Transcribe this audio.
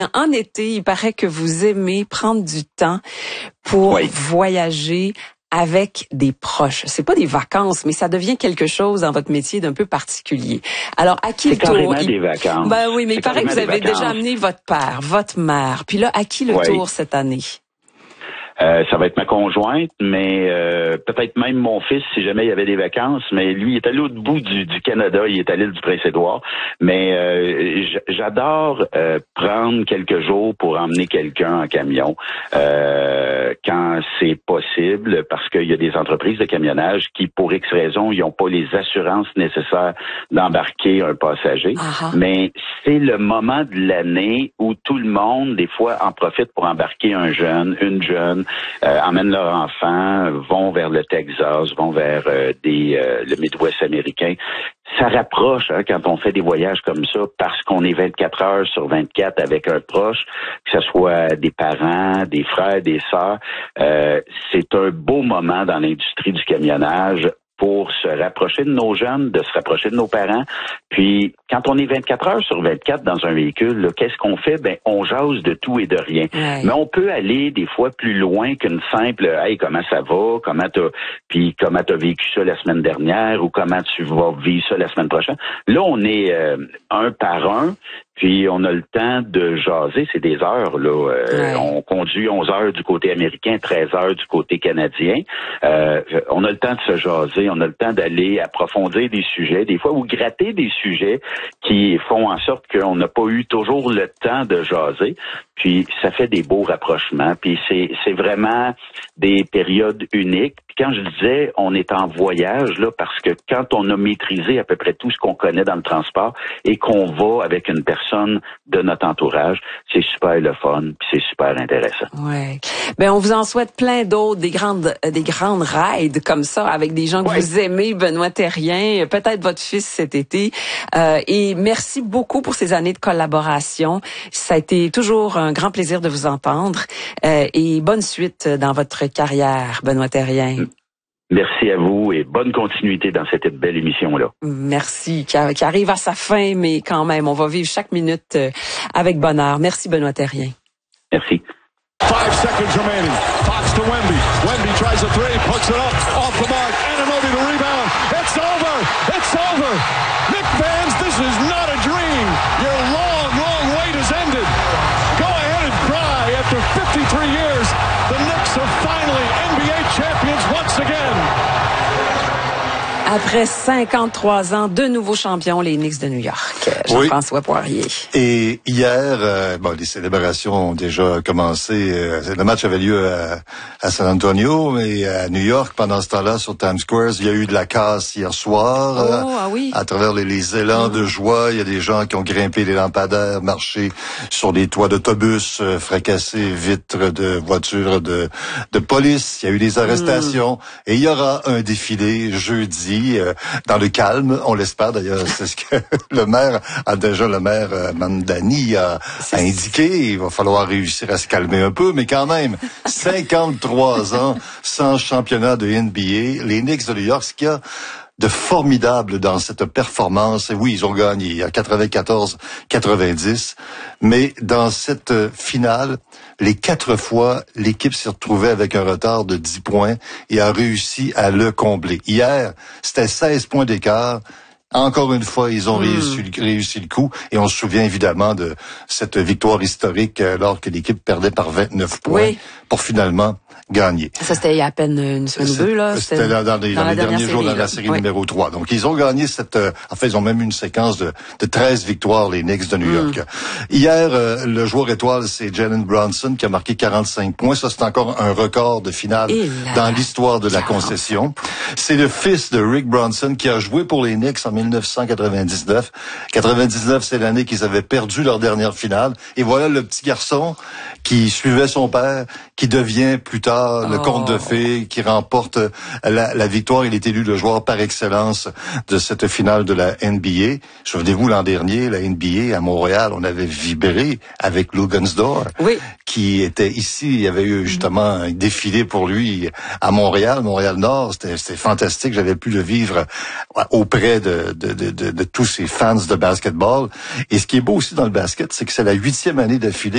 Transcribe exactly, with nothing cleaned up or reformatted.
En été, il paraît que vous aimez prendre du temps pour oui. voyager avec des proches. C'est pas des vacances, mais ça devient quelque chose dans votre métier d'un peu particulier. Alors, à qui le tour? C'est carrément il... des vacances. Ben oui, mais il paraît que vous avez déjà amené votre père, votre mère. Puis là, à qui le oui. tour cette année? Euh, ça va être ma conjointe, mais euh, peut-être même mon fils si jamais il y avait des vacances. Mais lui, il est à l'autre bout du, du Canada, il est à l'île du Prince-Édouard. Mais euh, j'adore euh, prendre quelques jours pour emmener quelqu'un en camion euh, quand c'est possible, parce qu'il y a des entreprises de camionnage qui, pour X raisons, ils n'ont pas les assurances nécessaires d'embarquer un passager. Uh-huh. Mais c'est le moment de l'année où tout le monde, des fois, en profite pour embarquer un jeune, une jeune. Euh, emmènent leurs enfants, vont vers le Texas, vont vers euh, des euh, le Midwest américain. Ça rapproche hein, quand on fait des voyages comme ça, parce qu'on est vingt-quatre heures sur vingt-quatre avec un proche, que ce soit des parents, des frères, des sœurs. Euh, c'est un beau moment dans l'industrie du camionnage pour se rapprocher de nos jeunes, de se rapprocher de nos parents. Puis, quand on est vingt-quatre heures sur vingt-quatre dans un véhicule, là, qu'est-ce qu'on fait? Ben, on jase de tout et de rien. Ouais. Mais on peut aller des fois plus loin qu'une simple « Hey, comment ça va? Comment t'as, puis comment t'as vécu ça la semaine dernière? Ou comment tu vas vivre ça la semaine prochaine? » Là, on est euh, un par un. Puis on a le temps de jaser, c'est des heures là. Euh, ouais. On conduit onze heures du côté américain, treize heures du côté canadien. Euh, on a le temps de se jaser, on a le temps d'aller approfondir des sujets, des fois ou gratter des sujets qui font en sorte qu'on n'a pas eu toujours le temps de jaser. Puis ça fait des beaux rapprochements. Puis c'est c'est vraiment des périodes uniques. Puis quand je disais on est en voyage là, parce que quand on a maîtrisé à peu près tout ce qu'on connaît dans le transport et qu'on va avec une personne de notre entourage, c'est super le fun, puis c'est super intéressant. Ouais. Ben on vous en souhaite plein d'autres, des grandes des grandes rides comme ça avec des gens que ouais. vous aimez, Benoît Thérien, peut-être votre fils cet été. Euh, et merci beaucoup pour ces années de collaboration. Ça a été toujours un grand plaisir de vous entendre euh, et bonne suite dans votre carrière, Benoît Thérien. Merci à vous et bonne continuité dans cette belle émission-là. Merci, qui, qui arrive à sa fin, mais quand même, on va vivre chaque minute avec bonheur. Merci, Benoît Thérien. Merci. Five seconds remaining. Fox to Wemby. Wemby tries a three, puts it up, off the mark. Anunoby to rebound. It's over. It's over. Knick fans, this is not a dream. Your long, long wait has ended. Go ahead and cry. After fifty-three years, the Knicks are finally N B A champions once again. Après cinquante-trois ans, deux nouveaux champions, les Knicks de New York. Jean-François oui. Poirier. Et hier, euh, bon, les célébrations ont déjà commencé. Euh, le match avait lieu à, à San Antonio, mais à New York, pendant ce temps-là, sur Times Square, il y a eu de la casse hier soir. Oh, euh, ah oui. À travers les, les élans mmh. de joie, il y a des gens qui ont grimpé les lampadaires, marché sur des toits d'autobus, euh, fracassé vitres de voitures de, de police. Il y a eu des arrestations. Mmh. Et il y aura un défilé jeudi. Euh, dans le calme, on l'espère d'ailleurs, c'est ce que le maire a déjà, le maire euh, Mamdani a, a indiqué. Il va falloir réussir à se calmer un peu, mais quand même, cinquante-trois ans sans championnat de N B A, les Knicks de New York, ce qu'il y a de formidable dans cette performance, et oui, ils ont gagné à quatre-vingt-quatorze quatre-vingt-dix, mais dans cette finale, les quatre fois, l'équipe s'est retrouvée avec un retard de dix points et a réussi à le combler. Hier, c'était seize points d'écart. Encore une fois, ils ont mmh. réussi, réussi le coup. Et on se souvient évidemment de cette victoire historique alors que l'équipe perdait par vingt-neuf points oui. pour finalement gagner. Ça, c'était il y a à peine une semaine ou deux, là. C'était dans, dans, les, dans, dans les derniers série, jours de la série là. numéro trois. Donc, ils ont gagné cette... Euh, en fait, ils ont même eu une séquence de, de treize victoires, les Knicks de New York. Mm. Hier, euh, le joueur étoile, c'est Jalen Brunson qui a marqué quarante-cinq points. Ça, c'est encore un record de finale Et dans là, l'histoire de la concession. C'est le fils de Rick Brunson qui a joué pour les Knicks en dix-neuf cent quatre-vingt-dix-neuf. quatre-vingt-dix-neuf, c'est l'année qu'ils avaient perdu leur dernière finale. Et voilà le petit garçon qui suivait son père, qui devient plus tard le oh. conte de fées, qui remporte la, la victoire. Il est élu le joueur par excellence de cette finale de la N B A. Souvenez-vous, l'an dernier, la N B A à Montréal, on avait vibré avec Lou Gunsdor, oui. qui était ici. Il y avait eu justement un défilé pour lui à Montréal, Montréal-Nord. C'était, c'était fantastique. J'avais pu le vivre auprès de, de, de, de, de tous ces fans de basketball. Et ce qui est beau aussi dans le basket, c'est que c'est la huitième année d'affilée